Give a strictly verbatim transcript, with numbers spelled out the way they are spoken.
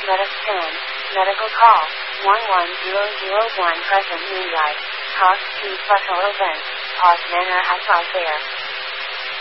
Medispan. Medical call. one one zero zero one present moonlight. Talk to special event. Pause manner at there.